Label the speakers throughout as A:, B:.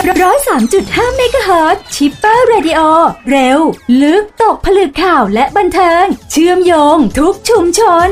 A: 103.5 เมกะเฮิรตซ์ชิปเปอร์เรดิโอเร็วลึกตกผลึกข่าวและบันเทิงเชื่อมโยงทุกชุมชน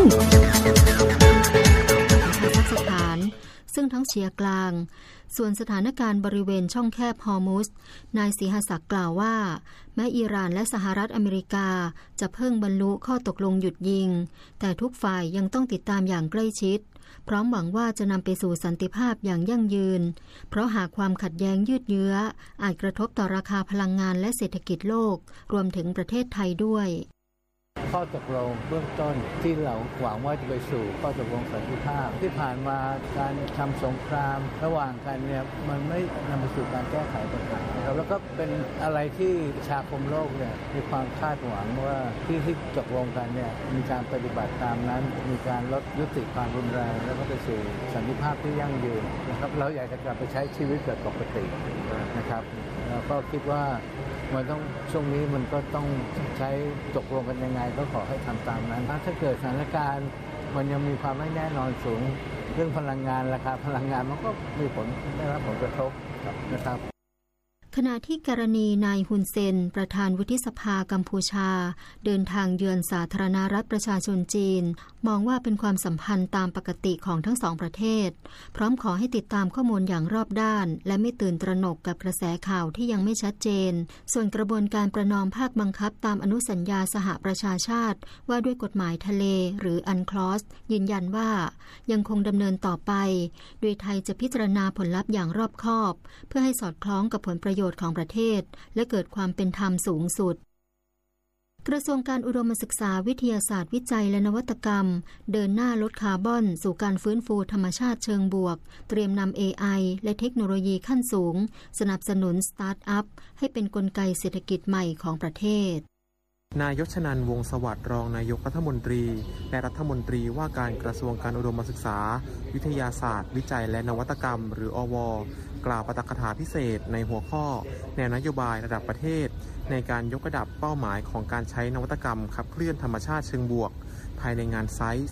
B: สถานซึ่งทั้งเชียร์กลางส่วนสถานการณ์บริเวณช่องแคบฮอร์มุซนายศรีหศักดิ์กล่าวว่าแม้อิหร่านและสหรัฐอเมริกาจะเพิ่งบรรลุข้อตกลงหยุดยิงแต่ทุกฝ่ายยังต้องติดตามอย่างใกล้ชิดพร้อมหวังว่าจะนำไปสู่สันติภาพอย่างยั่งยืนเพราะหากความขัดแย้งยืดเยื้ออาจกระทบต่อราคาพลังงานและเศรษฐกิจโลกรวมถึงประเทศไทยด้วย
C: ข้อตกลงเบื้องต้นที่เราหวังว่าจะไปสู่ข้อตกลงสันติภาพที่ผ่านมาการทำสงครามระหว่างกันเนี่ยมันไม่นำไปสู่การแก้ไขปัญหานะครับแล้วก็เป็นอะไรที่ประชาคมโลกเนี่ยมีความคาดหวังว่าที่ตกลงกันเนี่ยมีการปฏิบัติตามนั้นมีการลดยุติความรุนแรงแล้วก็ไปสู่สันติภาพที่ยั่งยืนนะครับเราอยากจะกลับไปใช้ชีวิตแบบปกตินะครับแล้วก็คิดว่ามันต้องช่วงนี้มันก็ต้องใช้ตกลงกันยังไงก็ขอให้ทำตามนั้นถ้าเกิดสถานการณ์มันยังมีความไม่แน่นอนสูงเรื่องพลังงานราคาพลังงานมันก็มีผลได้รับผลกระทบนะครับ
B: ขณะที่กรณีนายฮุนเซนประธานวุฒิสภากัมพูชาเดินทางเยือนสาธารณรัฐประชาชนจีนมองว่าเป็นความสัมพันธ์ตามปกติของทั้งสองประเทศพร้อมขอให้ติดตามข้อมูลอย่างรอบด้านและไม่ตื่นตระหนกกับกระแสข่าวที่ยังไม่ชัดเจนส่วนกระบวนการประนอมภาคบังคับตามอนุสัญญาสหประชาชาติว่าด้วยกฎหมายทะเลหรืออันคลอสยืนยันว่ายังคงดำเนินต่อไปโดยไทยจะพิจารณาผลลัพธ์อย่างรอบคอบเพื่อให้สอดคล้องกับผลประโยชน์ของประเทศและเกิดความเป็นธรรมสูงสุดกระทรวงการอุดมศึกษาวิทยาศาสตร์วิจัยและนวัตกรรมเดินหน้าลดคาร์บอนสู่การฟื้นฟูธรรมชาติเชิงบวกเตรียมนำ AI และเทคโนโลยีขั้นสูงสนับสนุนสตาร์ทอัพให้เป็นกลไกเศรษฐกิจใหม่ของประเทศ
D: นายชนันท์ วงศ์สวัสดิ์รองนายกรัฐมนตรีและรัฐมนตรีว่าการกระทรวงการอุดมศึกษาวิทยาศาสตร์วิจัยและนวัตกรรมหรืออว.กล่าวปาฐกถาพิเศษในหัวข้อแนวนโยบายระดับประเทศในการยกระดับเป้าหมายของการใช้นวัตกรรมขับเคลื่อนธรรมชาติเชิงบวกภายในงานไซส์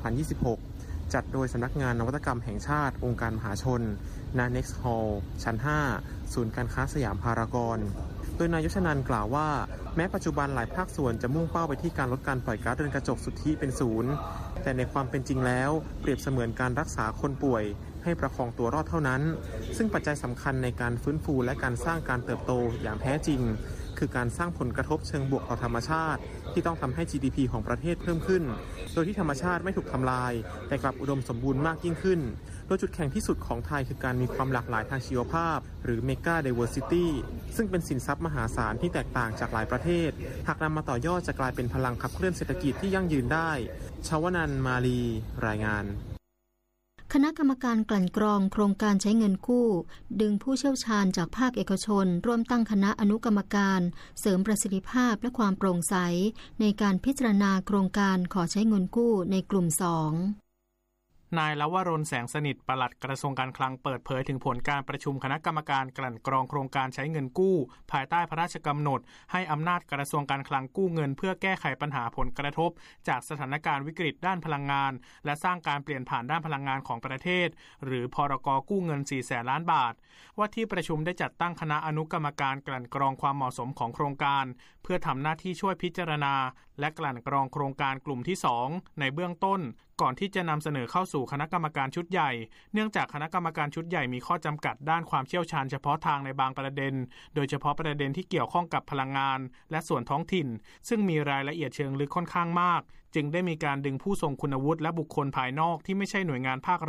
D: 2026 จัดโดยสำนักงานนวัตกรรมแห่งชาติองค์การมหาชนณ Next Hall ชั้น 5 ศูนย์การค้าสยามพารากอนโดยนายชนันท์กล่าวว่าแม้ปัจจุบันหลายภาคส่วนจะมุ่งเป้าไปที่การลดการปล่อยก๊าซเรือนกระจกสุทธิเป็นศูนย์แต่ในความเป็นจริงแล้วเปรียบเสมือนการรักษาคนป่วยให้ประคองตัวรอดเท่านั้นซึ่งปัจจัยสำคัญในการฟื้นฟูและการสร้างการเติบโตอย่างแท้จริงคือการสร้างผลกระทบเชิงบวกต่อธรรมชาติที่ต้องทำให้ GDP ของประเทศเพิ่มขึ้นโดยที่ธรรมชาติไม่ถูกทำลายแต่กลับอุดมสมบูรณ์มากยิ่งขึ้นโดยจุดแข็งที่สุดของไทยคือการมีความหลากหลายทางชีวภาพหรือ Mega Diversity ซึ่งเป็นสินทรัพย์มหาศาลที่แตกต่างจากหลายประเทศหากนำมาต่อยอดจะกลายเป็นพลังขับเคลื่อนเศรษฐกิจที่ยั่งยืนได้ชวนันท์ มาลีรายงาน
B: คณะกรรมการกลั่นกรองโครงการใช้เงินกู้ดึงผู้เชี่ยวชาญจากภาคเอกชนร่วมตั้งคณะอนุกรรมการเสริมประสิทธิภาพและความโปร่งใสในการพิจารณาโครงการขอใช้เงินกู้ในกลุ่ม 2
E: นายลวรน แสงสนิทปลัดกระทรวงการคลังเปิดเผยถึงผลการประชุมคณะกรรมการกลั่นกรองโครงการใช้เงินกู้ภายใต้พระราชกำหนดให้อำนาจกระทรวงการคลังกู้เงินเพื่อแก้ไขปัญหาผลกระทบจากสถานการณ์วิกฤตด้านพลังงานและสร้างการเปลี่ยนผ่านด้านพลังงานของประเทศหรือพรก.กู้เงิน 400,000 ล้านบาทว่าที่ประชุมได้จัดตั้งคณะอนุกรรมการกลั่นกรองความเหมาะสมของโครงการเพื่อทำหน้าที่ช่วยพิจารณาและกลั่นกรองโครงการกลุ่มที่ 2ในเบื้องต้นก่อนที่จะนำเสนอเข้าสู่คณะกรรมการชุดใหญ่เนื่องจากคณะกรรมการชุดใหญ่มีข้อจำกัดด้านความเชี่ยวชาญเฉพาะทางในบางประเด็นโดยเฉพาะประเด็นที่เกี่ยวข้องกับพลังงานและส่วนท้องถิ่นซึ่งมีรายละเอียดเชิงลึกค่อนข้างมากจึงได้มีการดึงผู้ทรงคุณวุฒิและบุคคลภายนอกที่ไม่ใช่หน่วยงานภาค